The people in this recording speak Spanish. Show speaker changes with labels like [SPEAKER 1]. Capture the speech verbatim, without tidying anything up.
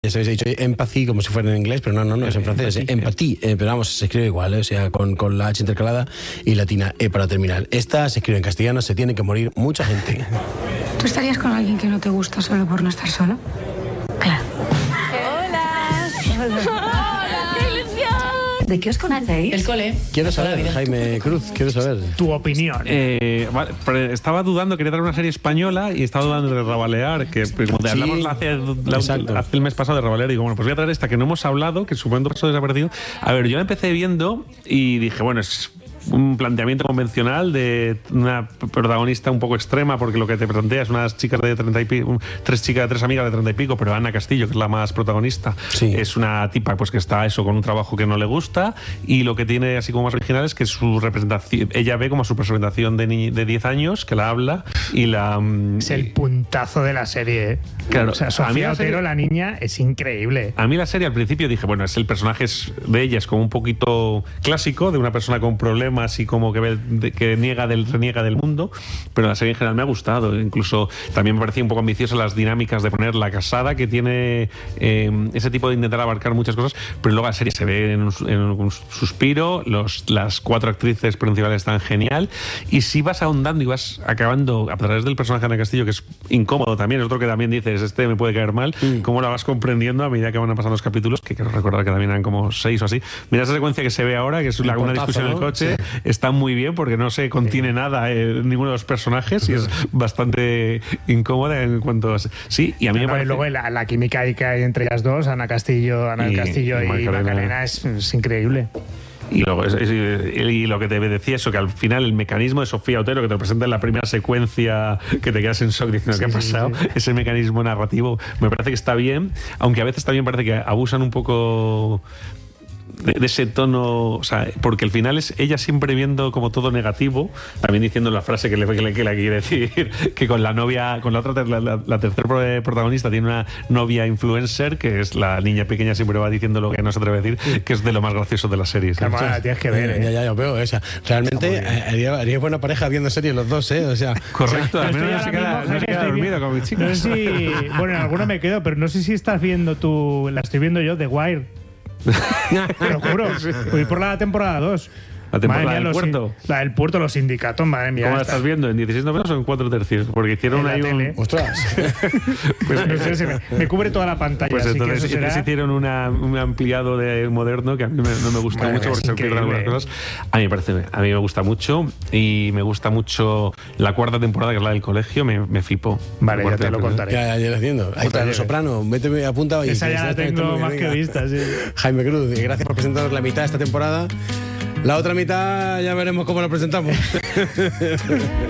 [SPEAKER 1] Ya sabéis, he dicho empathy como si fuera en inglés, pero no, no, no, es en francés, es empathy, eh, pero vamos, se escribe igual, eh, o sea, con, con la H intercalada y latina E para terminar. Esta se escribe en castellano, se tiene que morir mucha gente.
[SPEAKER 2] ¿Tú estarías con alguien que no te gusta solo por no estar solo? Claro.
[SPEAKER 3] Hola. Hola.
[SPEAKER 2] ¿De qué os conocéis?
[SPEAKER 3] El cole.
[SPEAKER 1] Quiero saber, Jaime Cruz, quiero saber.
[SPEAKER 4] Tu opinión.
[SPEAKER 5] Eh, vale, pero estaba dudando, quería dar una serie española y estaba dudando de Rabalear, que pues, como te
[SPEAKER 1] Sí,
[SPEAKER 5] hablamos hace, la, hace el mes pasado de Rabalear, y digo, bueno, pues voy a traer esta que no hemos hablado, que en su momento pasó desaparecido. A ver, yo la empecé viendo y dije, bueno, es un planteamiento convencional de una protagonista un poco extrema, porque lo que te plantea es unas chicas de treinta y pico, tres chicas, tres amigas de treinta y pico, pero Ana Castillo, que es la más protagonista,
[SPEAKER 1] sí.
[SPEAKER 5] es una tipa pues que está eso con un trabajo que no le gusta, y lo que tiene así como más original es que su representación, ella ve como su representación de, ni, de diez años, que la habla y la...
[SPEAKER 4] Es el puntazo de la serie.
[SPEAKER 5] Claro,
[SPEAKER 4] o sea,
[SPEAKER 5] a mí
[SPEAKER 4] Sofía
[SPEAKER 5] la serie-
[SPEAKER 4] Otero, la niña, es increíble.
[SPEAKER 5] A mí la serie al principio dije, bueno, es el personaje es- de ella es como un poquito clásico, de una persona con problemas y como que, ve- de- que niega del, reniega del mundo, pero la serie en general me ha gustado. Incluso también me parecía un poco ambiciosa las dinámicas de poner la casada, que tiene eh, ese tipo de intentar abarcar muchas cosas, pero luego la serie se ve en un, en un suspiro, los, las cuatro actrices principales están genial, y si vas ahondando y vas acabando a través del personaje de Ana Castillo, que es incómodo también, es otro que también dices, este me puede caer mal, mm. cómo la vas comprendiendo a medida que van pasando los capítulos, que quiero recordar que también eran como seis o así. Mira esa secuencia que se ve ahora, que es la, una discusión en el coche, sí. Está muy bien porque no se contiene sí. nada en ninguno de los personajes y es bastante incómoda en cuanto a... Sí, y a mí
[SPEAKER 4] no,
[SPEAKER 5] me parece...
[SPEAKER 4] Y luego la, la química que hay entre ellas dos, Ana Castillo, Ana y, Castillo y, y Macarena, Macarena es, es increíble.
[SPEAKER 5] Y luego es, es, y lo que te decía eso, que al final el mecanismo de Sofía Otero, que te lo presenta en la primera secuencia, que te quedas en shock diciendo sí, qué ha pasado, sí, sí. ese mecanismo narrativo me parece que está bien, aunque a veces también parece que abusan un poco de, de ese tono, o sea, porque al final es ella siempre viendo como todo negativo, también diciendo la frase que le, que le, que le quiere decir, que con la novia, con la otra, la, la, la tercera protagonista tiene una novia influencer, que es la niña pequeña, siempre va diciendo lo que no se atreve a decir, que es de lo más gracioso de la serie.
[SPEAKER 4] Claro, ¿sí? Tienes que ver, ¿eh?
[SPEAKER 1] Ya, ya, ya veo, o sea, realmente haría, haría buena pareja viendo series los dos, ¿eh? O sea,
[SPEAKER 5] correcto,
[SPEAKER 4] o sea,
[SPEAKER 5] al menos no se queda, no se queda dormido con mis chicos.
[SPEAKER 4] No sé si, bueno, en alguno me quedo, pero no sé si estás viendo tú, la estoy viendo yo, The Wire. Te lo juro, voy por la temporada dos.
[SPEAKER 5] La temporada
[SPEAKER 4] mía,
[SPEAKER 5] del
[SPEAKER 4] los,
[SPEAKER 5] puerto.
[SPEAKER 4] La del puerto, los sindicatos, madre mía.
[SPEAKER 5] ¿Cómo la estás viendo? ¿En dieciséis novelas o en cuatro tercios? Porque hicieron ahí un...
[SPEAKER 1] ¡Ostras!
[SPEAKER 4] Pues no sé, se me, me cubre toda la pantalla.
[SPEAKER 5] Pues
[SPEAKER 4] así
[SPEAKER 5] entonces,
[SPEAKER 4] que eso será...
[SPEAKER 5] hicieron una, un ampliado de moderno que a mí me, no me gusta
[SPEAKER 4] bueno,
[SPEAKER 5] mucho porque se pierden algunas cosas. A mí me parece, a mí me gusta mucho y me gusta mucho la cuarta temporada, que es la del colegio, me, me flipó.
[SPEAKER 4] Vale, ya te lo contaré.
[SPEAKER 1] Ya, ya, ya lo entiendo. Ahí está, Los Soprano, vete, apunta.
[SPEAKER 4] Esa ya la tengo más que vista, sí.
[SPEAKER 1] Jaime Cruz, gracias por presentarnos la mitad de esta temporada. La otra mitad ya veremos cómo la presentamos.